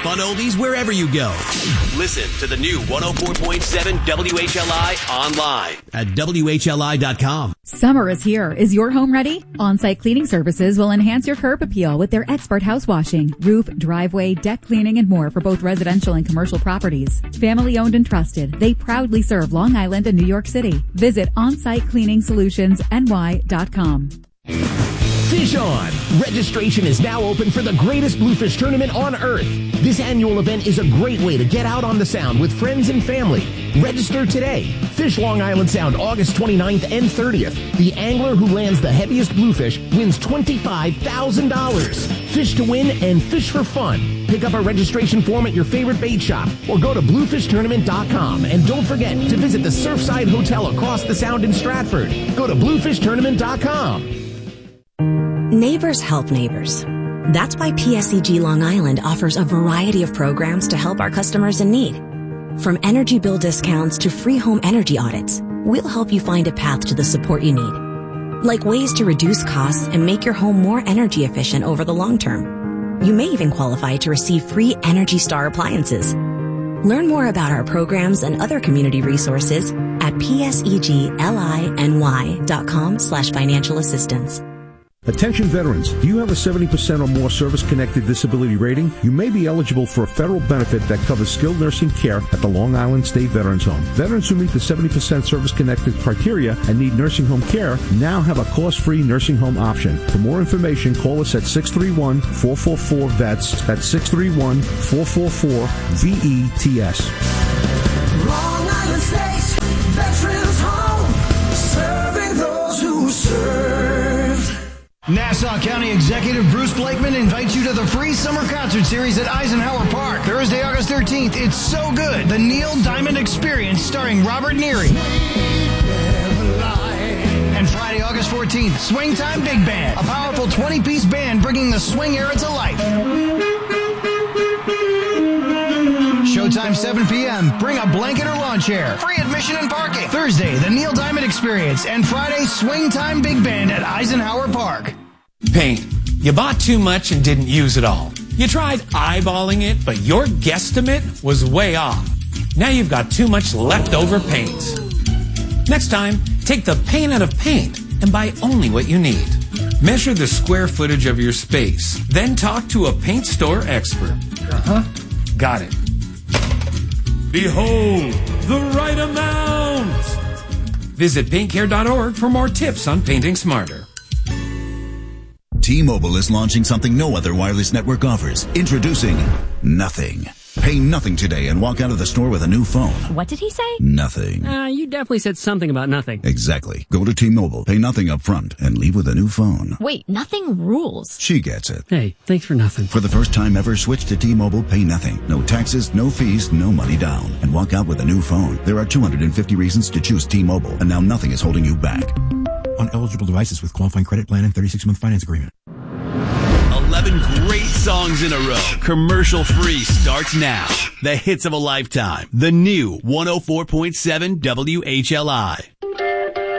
fun oldies wherever you go. Listen to the new 104.7 WHLI online at WHLI.com. Summer is here. Is your home ready? On-site cleaning services will enhance your curb appeal with their expert house washing, roof, driveway, deck cleaning, and more for both residential and commercial properties. Family owned and trusted, they proudly serve Long Island and New York City. Visit onsitecleaningsolutionsny.com. Fish On! Registration is now open for the greatest bluefish tournament on Earth. This annual event is a great way to get out on the Sound with friends and family. Register today. Fish Long Island Sound August 29th and 30th. The angler who lands the heaviest bluefish wins $25,000. Fish to win and fish for fun. Pick up a registration form at your favorite bait shop or go to bluefishtournament.com. And don't forget to visit the Surfside Hotel across the Sound in Stratford. Go to bluefishtournament.com. Neighbors help neighbors. That's why PSEG Long Island offers a variety of programs to help our customers in need. From energy bill discounts to free home energy audits, we'll help you find a path to the support you need. Like ways to reduce costs and make your home more energy efficient over the long term. You may even qualify to receive free Energy Star appliances. Learn more about our programs and other community resources at pseglyny.com/financial assistance. Attention veterans, do you have a 70% or more service-connected disability rating? You may be eligible for a federal benefit that covers skilled nursing care at the Long Island State Veterans Home. Veterans who meet the 70% service-connected criteria and need nursing home care now have a cost-free nursing home option. For more information, call us at 631-444-VETS. That's 631-444-VETS. Long Island State Veterans Home, serving those who serve. Nassau County Executive Bruce Blakeman invites you to the free summer concert series at Eisenhower Park. Thursday, August 13th. It's so good. The Neil Diamond Experience starring Robert Neary. And Friday, August 14th, Swing Time Big Band. A powerful 20-piece band bringing the swing era to life. Showtime 7 p.m. Bring a blanket or lawn chair. Free admission and parking. Thursday, the Neil Diamond Experience. And Friday, Swing Time Big Band at Eisenhower Park. Paint. You bought too much and didn't use it all. You tried eyeballing it, but your guesstimate was way off. Now you've got too much leftover paint. Next time, take the paint out of paint and buy only what you need. Measure the square footage of your space. Then talk to a paint store expert. Got it. Behold, the right amount. Visit paintcare.org for more tips on painting smarter. T-Mobile is launching something no other wireless network offers. Introducing Nothing. Pay nothing today and walk out of the store with a new phone. What did he say? Nothing. You definitely said something about nothing. Exactly. Go to T-Mobile, pay nothing up front, and leave with a new phone. Wait, nothing rules. She gets it. Hey, thanks for nothing. For the first time ever, switch to T-Mobile, pay nothing. No taxes, no fees, no money down. And walk out with a new phone. There are 250 reasons to choose T-Mobile, and now nothing is holding you back. On eligible devices with qualifying credit plan and 36-month finance agreement. 11 great songs in a row. Commercial free starts now. The hits of a lifetime. The new 104.7 WHLI.